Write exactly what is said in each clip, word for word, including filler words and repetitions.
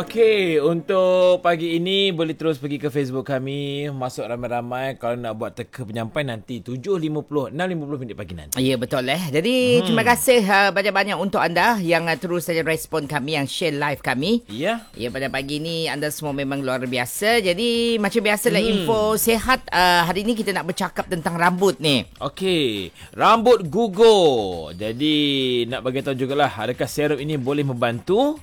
Okey, untuk pagi ini boleh terus pergi ke Facebook kami, masuk ramai-ramai. Kalau nak buat teka penyampaian nanti tujuh lima puluh, enam lima puluh minit pagi nanti. Ya, betul eh. Jadi hmm. terima kasih uh, banyak-banyak untuk anda yang uh, terus saja respon kami, yang share live kami. Ya. Ya, pada pagi ini anda semua memang luar biasa. Jadi macam biasalah hmm. info sihat. Uh, hari ini kita nak bercakap tentang rambut ni. Okey, rambut gugur. Jadi nak bagi tahu jugalah, adakah serum ini boleh membantu?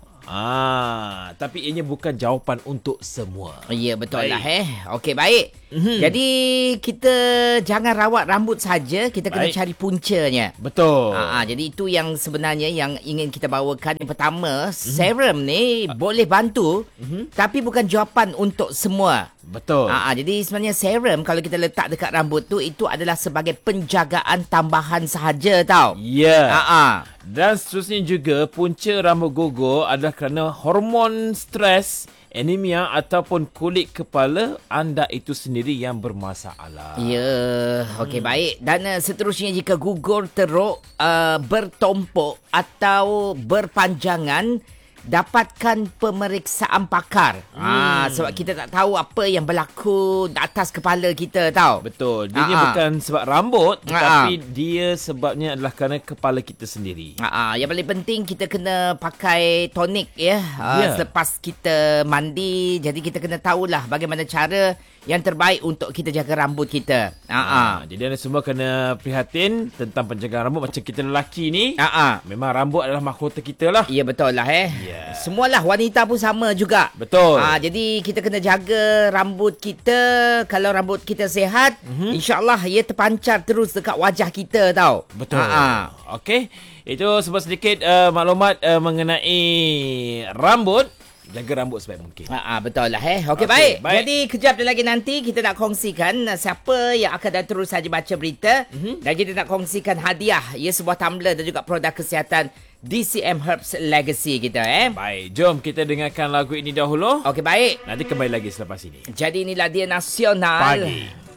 Ah, tapi ianya bukan jawapan untuk semua. Ya, betul baik. lah eh. Okey, baik. Mm-hmm. Jadi kita jangan rawat rambut saja, kita kena baik. cari puncanya. Betul. Ah, jadi itu yang sebenarnya yang ingin kita bawakan. Yang pertama, mm-hmm. serum ni boleh bantu, mm-hmm. tapi bukan jawapan untuk semua. Betul. Ah, jadi sebenarnya serum kalau kita letak dekat rambut tu, itu adalah sebagai penjagaan tambahan sahaja tau. Ya. Yeah. Ah, ah. Dan seterusnya juga, punca rambut gugur adalah kerana hormon stres, anemia ataupun kulit kepala anda itu sendiri yang bermasalah. Ya, okey, hmm. baik. Dan uh, seterusnya, jika gugur teruk, uh, bertumpuk atau berpanjangan, dapatkan pemeriksaan pakar. Hmm. Ah, sebab kita tak tahu apa yang berlaku atas kepala kita tau. Betul. Dia Aa. bukan sebab rambut, tetapi Aa. dia sebabnya adalah kerana kepala kita sendiri. Aa, yang paling penting kita kena pakai tonik ya. Uh, yeah. Selepas kita mandi, jadi kita kena tahulah bagaimana cara yang terbaik untuk kita jaga rambut kita. Aa. Ha, jadi anda semua kena prihatin tentang penjagaan rambut macam kita lelaki ni. Aa. Memang rambut adalah mahkota kita lah. Ya, betul lah eh. Yeah. Semualah wanita pun sama juga. Betul. Ah, jadi kita kena jaga rambut kita. Kalau rambut kita sihat, mm-hmm. insya-Allah ia terpancar terus dekat wajah kita tau. Betul. Ah, okey. Itu sebab sedikit uh, maklumat uh, mengenai rambut. Jaga rambut sebaik mungkin. Ah, ah, betul lah eh. Okey, okay, baik. baik. Jadi kejap lagi nanti kita nak kongsikan uh, siapa yang akan dan terus saja baca berita, mm-hmm. dan kita nak kongsikan hadiah, ia sebuah tumbler dan juga produk kesihatan D C M Herbs Legacy kita eh. Baik, jom kita dengarkan lagu ini dahulu. Okey, baik. Nanti kembali lagi selepas ini. Jadi inilah dia Nasional Pagi.